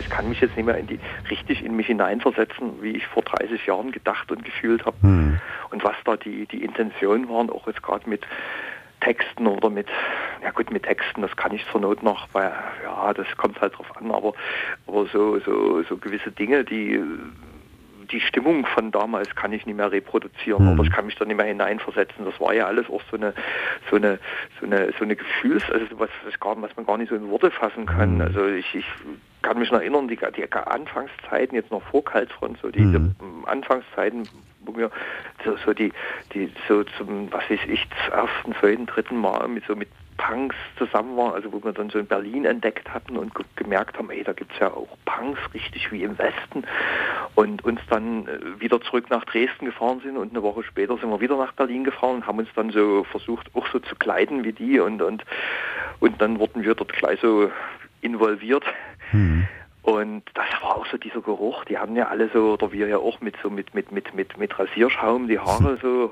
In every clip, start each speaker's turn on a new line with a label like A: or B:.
A: ich kann mich jetzt nicht mehr richtig in mich hineinversetzen, wie ich vor 30 Jahren gedacht und gefühlt habe. Und was da die Intentionen waren, auch jetzt gerade mit Texten oder mit Texten, das kann ich zur Not noch, weil ja, das kommt halt drauf an, aber so gewisse Dinge, die Stimmung von damals kann ich nicht mehr reproduzieren, oder ich kann mich da nicht mehr hineinversetzen. Das war ja alles auch so eine Gefühls, also was man gar nicht so in Worte fassen kann. Also ich kann mich noch erinnern, die Anfangszeiten, jetzt noch vor Kaltfront, so diese Anfangszeiten, wo wir so zum, was weiß ich, zum ersten, zweiten, dritten Mal mit Punks zusammen waren, also wo wir dann so in Berlin entdeckt hatten und gemerkt haben, da gibt's ja auch Punks, richtig wie im Westen, und uns dann wieder zurück nach Dresden gefahren sind, und eine Woche später sind wir wieder nach Berlin gefahren und haben uns dann so versucht, auch so zu kleiden wie die, und dann wurden wir dort gleich so involviert. Und das war auch so dieser Geruch, die haben ja alle so, oder wir ja auch mit Rasierschaum die Haare so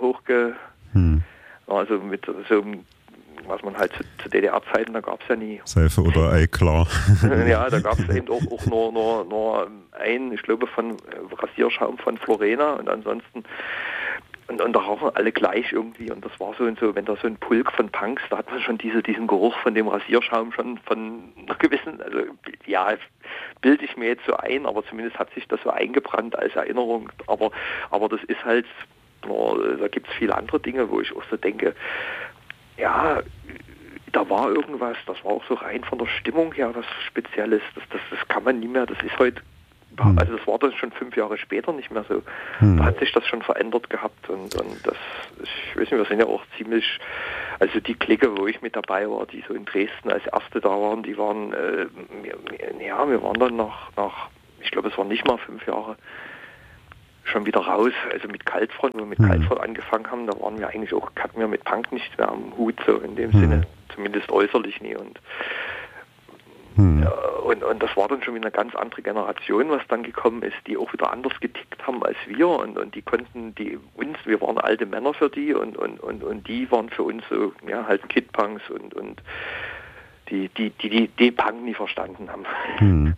A: also mit so, was man halt zu DDR-Zeiten, da gab es ja nie.
B: Seife oder Eiklar.
A: Ja, da gab es eben auch nur einen, ich glaube, von Rasierschaum von Florena, und ansonsten und da rauchen alle gleich irgendwie, und das war so, wenn da so ein Pulk von Punks, da hat man schon diesen Geruch von dem Rasierschaum schon von einer gewissen, also ja, bilde ich mir jetzt so ein, aber zumindest hat sich das so eingebrannt als Erinnerung, aber das ist halt, da gibt es viele andere Dinge, wo ich auch so denke, ja, da war irgendwas, das war auch so rein von der Stimmung her was Spezielles, das kann man nie mehr, das ist heute, also das war dann schon 5 Jahre später nicht mehr so. Da hat sich das schon verändert gehabt, und das, ich weiß nicht, wir sind ja auch ziemlich, also die Clique, wo ich mit dabei war, die so in Dresden als Erste da waren, die waren, wir waren dann nach, ich glaube, es waren nicht mal 5 Jahre, schon wieder raus, also mit Kaltfront, wo wir mit Kaltfront angefangen haben, da waren wir eigentlich auch, hatten wir mit Punk nichts mehr am Hut, so in dem Sinne, zumindest äußerlich nie, und das war dann schon wieder eine ganz andere Generation, was dann gekommen ist, die auch wieder anders getickt haben als wir, und die konnten wir waren alte Männer für die, und die waren für uns so, ja, halt Kid-Punks und die Punk nie verstanden haben.